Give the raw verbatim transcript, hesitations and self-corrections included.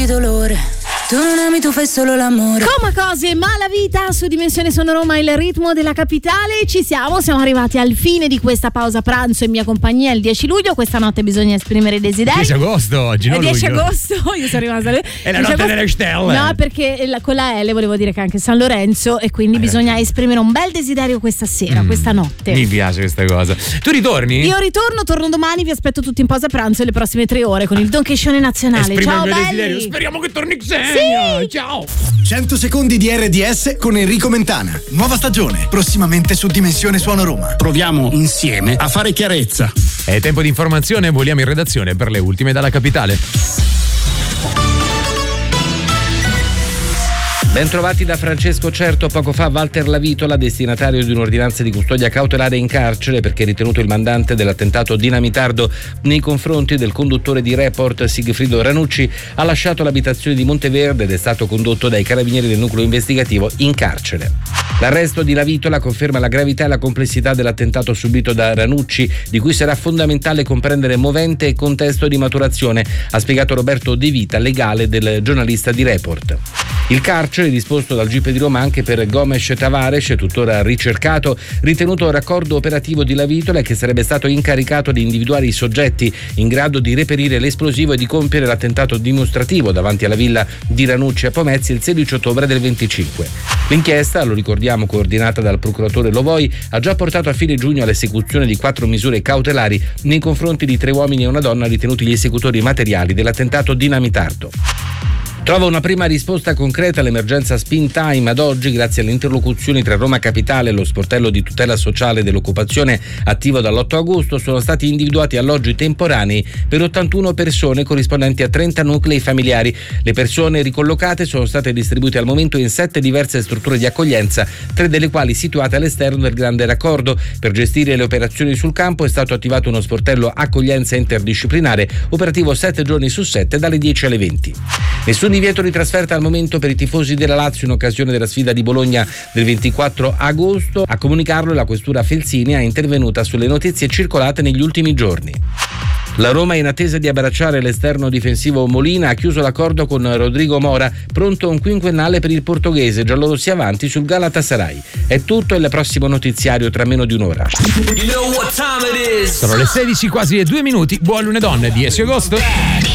dolore. Tu non ami, tu fai solo l'amore. Coma cose, ma la vita su Dimensione Sono Roma, il ritmo della capitale. Ci siamo, siamo arrivati al fine di questa pausa pranzo in mia compagnia il dieci luglio. Questa notte bisogna esprimere i desideri. dieci agosto oggi, no? È dieci luglio. agosto, io sono rimasta lì. È la notte delle stelle. No, perché la, con la L volevo dire che è anche San Lorenzo e quindi eh. bisogna esprimere un bel desiderio questa sera, mm, questa notte. Mi piace questa cosa. Tu ritorni? Io ritorno, torno domani, vi aspetto tutti in pausa pranzo le prossime tre ore con il Donchiscione nazionale. Esprime Ciao il mio belli. desiderio. Speriamo che torni Xenia. Sì. Ciao. cento secondi di R D S con Enrico Mentana. Nuova stagione, prossimamente su Dimensione Suono Roma. Proviamo insieme a fare chiarezza. È tempo di informazione, voliamo in redazione per le ultime dalla capitale. Ben trovati da Francesco Certo. Poco fa Walter Lavitola, destinatario di un'ordinanza di custodia cautelare in carcere perché ritenuto il mandante dell'attentato dinamitardo nei confronti del conduttore di Report Sigfrido Ranucci, ha lasciato l'abitazione di Monteverde ed è stato condotto dai carabinieri del nucleo investigativo in carcere. L'arresto di Lavitola conferma la gravità e la complessità dell'attentato subito da Ranucci, di cui sarà fondamentale comprendere movente e contesto di maturazione, ha spiegato Roberto De Vita, legale del giornalista di Report. Il carcere, disposto dal G I P di Roma anche per Gomes Tavares, tuttora ricercato, ritenuto raccordo operativo di Lavitola, che sarebbe stato incaricato di individuare i soggetti in grado di reperire l'esplosivo e di compiere l'attentato dimostrativo davanti alla villa di Ranucci a Pomezia il sedici ottobre del venticinque. L'inchiesta, lo ricordiamo, coordinata dal procuratore Lovoi, ha già portato a fine giugno all'esecuzione di quattro misure cautelari nei confronti di tre uomini e una donna ritenuti gli esecutori materiali dell'attentato dinamitardo. Trova una prima risposta concreta all'emergenza Spin Time ad oggi grazie alle interlocuzioni tra Roma Capitale e lo sportello di tutela sociale dell'occupazione attivo dall'otto agosto. Sono stati individuati alloggi temporanei per ottantuno persone corrispondenti a trenta nuclei familiari. Le persone ricollocate sono state distribuite al momento in sette diverse strutture di accoglienza, tre delle quali situate all'esterno del grande raccordo. Per gestire le operazioni sul campo è stato attivato uno sportello accoglienza interdisciplinare operativo sette giorni su sette dalle dieci alle venti. Nessun divieto di trasferta al momento per i tifosi della Lazio in occasione della sfida di Bologna del ventiquattro agosto. A comunicarlo la questura Felsinea è intervenuta sulle notizie circolate negli ultimi giorni. La Roma, in attesa di abbracciare l'esterno difensivo Molina, ha chiuso l'accordo con Rodrigo Mora, pronto a un quinquennale per il portoghese, giallorossi avanti sul Galatasaray. È tutto, il prossimo notiziario tra meno di un'ora. Sono le sedici, quasi e due minuti. Buon lunedì, dieci agosto.